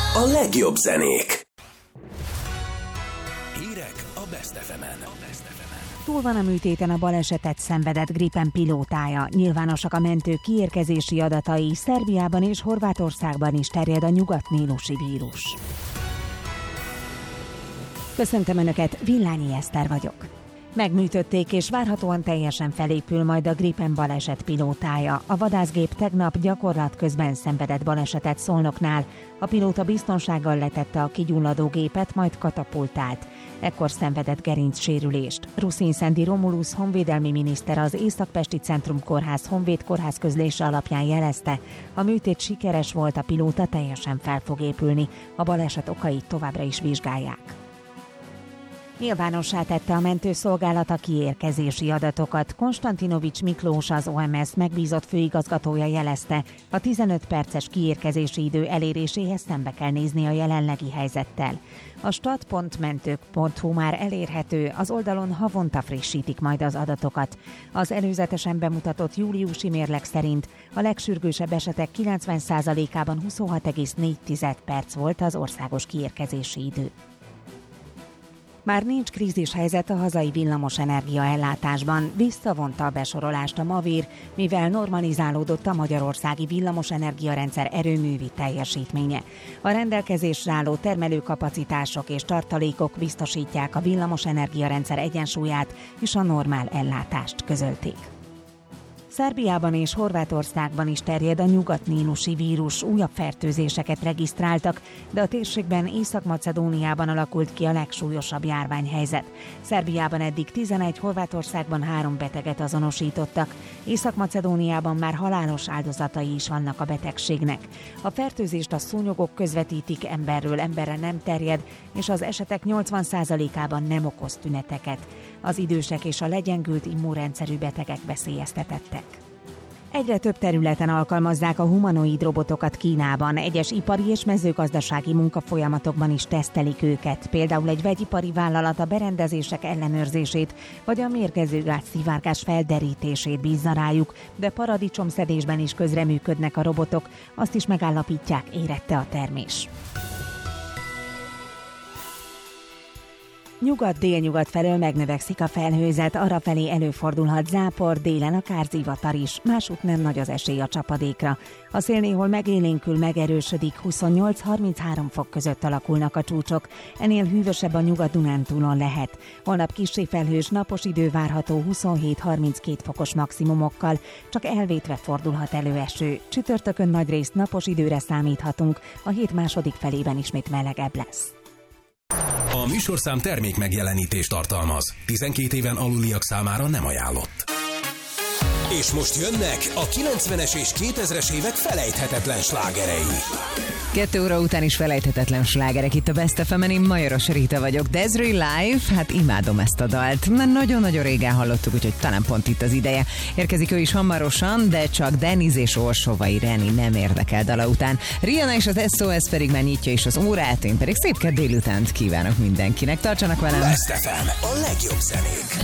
A legjobb zenék. Hírek a Best FM-en. Túl van a műtéten a balesetet szenvedett Gripen pilótája. Nyilvánosak a mentők kiérkezési adatai, Szerbiában és Horvátországban is terjed a nyugat-nílusi vírus. Köszöntöm Önöket, Villányi Eszter vagyok. Megműtötték és várhatóan teljesen felépül majd a Gripen baleset pilótája. A vadászgép tegnap gyakorlat közben szenvedett balesetet Szolnoknál. A pilóta biztonsággal letette a kigyulladó gépet, majd katapultált. Ekkor szenvedett gerincsérülést. Ruszin Szendi Romulus honvédelmi miniszter az Észak-Pesti Centrum Kórház Honvéd kórház közlése alapján jelezte, a műtét sikeres volt, a pilóta teljesen fel fog épülni. A baleset okait továbbra is vizsgálják. Nyilvánossá tette a mentőszolgálat a kiérkezési adatokat. Konstantinovics Miklós, az OMS megbízott főigazgatója jelezte, a 15 perces kiérkezési idő eléréséhez szembe kell nézni a jelenlegi helyzettel. A stat.mentők.hu már elérhető, az oldalon havonta frissítik majd az adatokat. Az előzetesen bemutatott júliusi mérleg szerint a legsürgősebb esetek 90%-ában 26,4 perc volt az országos kiérkezési idő. Már nincs krízishelyzet a hazai villamosenergia ellátásban, visszavonta a besorolást a Mavír, mivel normalizálódott a magyarországi villamosenergiarendszer erőművi teljesítménye. A rendelkezésre álló termelőkapacitások és tartalékok biztosítják a villamosenergiarendszer egyensúlyát és a normál ellátást, közölték. Szerbiában és Horvátországban is terjed a nyugat-nílusi vírus, újabb fertőzéseket regisztráltak, de a térségben Észak-Macedóniában alakult ki a legsúlyosabb járványhelyzet. Szerbiában eddig 11, Horvátországban 3 beteget azonosítottak. Észak-Macedóniában már halálos áldozatai is vannak a betegségnek. A fertőzést a szúnyogok közvetítik, emberről emberre nem terjed, és az esetek 80%-ában nem okoz tüneteket. Az idősek és a legyengült immunrendszerű betegek veszélyeztetettek. Egyre több területen alkalmazzák a humanoid robotokat Kínában, egyes ipari és mezőgazdasági munkafolyamatokban is tesztelik őket, például egy vegyipari vállalat a berendezések ellenőrzését, vagy a mérgező gázszivárgás felderítését bízza rájuk, de paradicsomszedésben is közreműködnek a robotok, azt is megállapítják, érette a termés. Nyugat-délnyugat felől megnövekszik a felhőzet, arrafelé előfordulhat zápor, délen akár zivatar is, másút nem nagy az esély a csapadékra. A szél néhol megélénkül, megerősödik, 28-33 fok között alakulnak a csúcsok, ennél hűvösebb a Nyugat-Dunántúlon lehet. Holnap kissé felhős, napos idő várható 27-32 fokos maximumokkal, csak elvétve fordulhat elő eső. Csütörtökön nagyrészt napos időre számíthatunk, a hét második felében ismét melegebb lesz. A műsorszám termék megjelenítést tartalmaz. 12 éven aluliak számára nem ajánlott. És most jönnek a 90-es és 2000-es évek felejthetetlen slágerei. 2 óra után is felejthetetlen slágerek itt a Best FM-en, én Majoros Rita vagyok. Desiree Live, hát imádom ezt a dalt. Már nagyon-nagyon régen hallottuk, úgyhogy talán pont itt az ideje. Érkezik ő is hamarosan, de csak Deniz és Orsovai Reni nem érdekel dala után. Rihanna és az SOS pedig már nyitja is az órát, én pedig szép kedd délutánt kívánok mindenkinek. Tartsanak velem! Best FM, a legjobb zenék.